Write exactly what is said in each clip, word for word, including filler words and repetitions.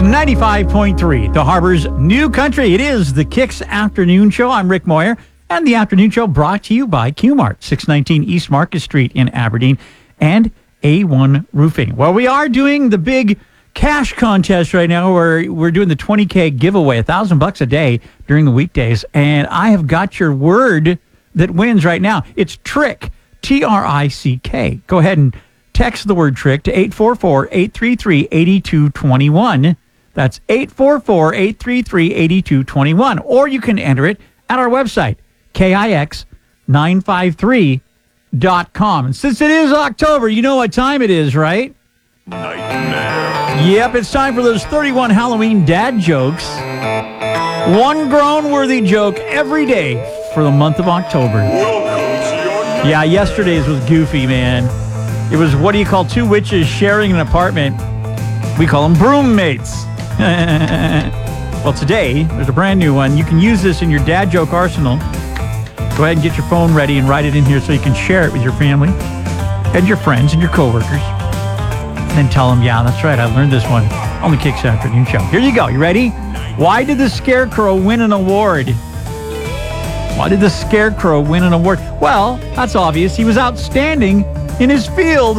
ninety-five point three, the Harbor's new country. It is the Kicks Afternoon Show. I'm Rick Moyer, and the Afternoon Show brought to you by Q-Mart, six nineteen East Market Street in Aberdeen, and A one Roofing. Well, we are doing the big cash contest right now, where we're doing the twenty K giveaway, a thousand bucks a day during the weekdays, and I have got your word that wins right now. It's TRICK, T R I C K. Go ahead and text the word TRICK to eight four four, eight three three, eight two two one. That's eight four four, eight three three, eight two two one. Or you can enter it at our website, K I X nine five three dot com. And since it is October, you know what time it is, right? Nightmare. Yep, it's time for those thirty-one Halloween dad jokes. One groan-worthy joke every day for the month of October. Welcome to your night. Yeah, yesterday's was goofy, man. It was, what do you call two witches sharing an apartment? We call them broom mates. Well, today, there's a brand new one. You can use this in your dad joke arsenal. Go ahead and get your phone ready and write it in here so you can share it with your family and your friends and your coworkers. And then tell them, yeah, that's right, I learned this one on the Kicks Afternoon Show. Here you go. You ready? Why did the Scarecrow win an award? Why did the Scarecrow win an award? Well, that's obvious. He was outstanding in his field.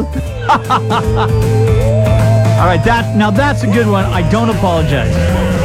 All right, that now that's a good one. I don't apologize.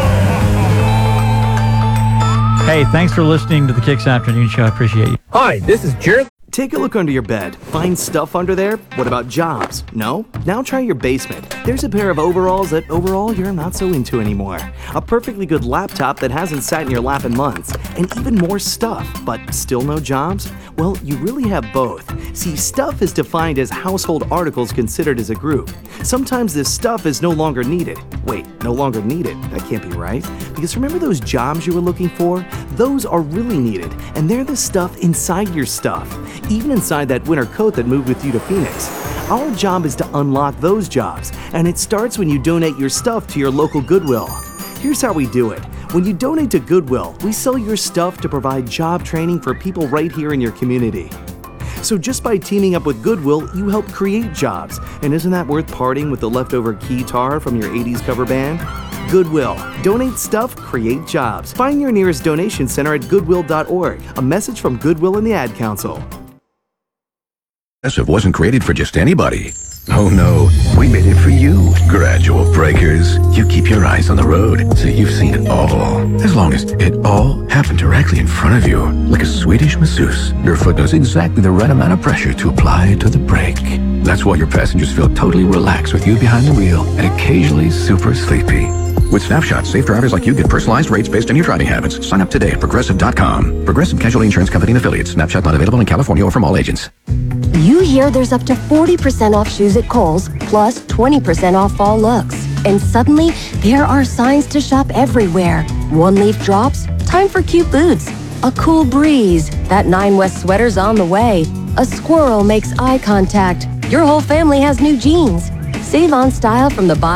Hey, thanks for listening to the Kicks Afternoon Show. I appreciate you. Hi, this is Jared. Take a look under your bed. Find stuff under there? What about jobs? No? Now try your basement. There's a pair of overalls that overall you're not so into anymore. A perfectly good laptop that hasn't sat in your lap in months. And even more stuff, but still no jobs? Well, you really have both. See, stuff is defined as household articles considered as a group. Sometimes this stuff is no longer needed. Wait, no longer needed? That can't be right. Because remember those jobs you were looking for? Those are really needed, and they're the stuff inside your stuff. Even inside that winter coat that moved with you to Phoenix. Our job is to unlock those jobs, and it starts when you donate your stuff to your local Goodwill. Here's how we do it. When you donate to Goodwill, we sell your stuff to provide job training for people right here in your community. So just by teaming up with Goodwill, you help create jobs. And isn't that worth parting with the leftover keytar from your eighties cover band? Goodwill. Donate stuff, create jobs. Find your nearest donation center at goodwill dot org. A message from Goodwill and the Ad Council. Progressive wasn't created for just anybody. Oh no, we made it for you. Gradual breakers. You keep your eyes on the road, so you've seen it all. As long as it all happened directly in front of you, like a Swedish masseuse, your foot knows exactly the right amount of pressure to apply to the brake. That's why your passengers feel totally relaxed with you behind the wheel and occasionally super sleepy. With Snapshot, safe drivers like you get personalized rates based on your driving habits. Sign up today at Progressive dot com. Progressive Casualty Insurance Company and Affiliates. Snapshot not available in California or from all agents. You hear there's up to forty percent off shoes at Kohl's, plus twenty percent off fall looks. And suddenly, there are signs to shop everywhere. One-leaf drops, time for cute boots. A cool breeze, that Nine West sweater's on the way. A squirrel makes eye contact. Your whole family has new jeans. Save on style from the bottom.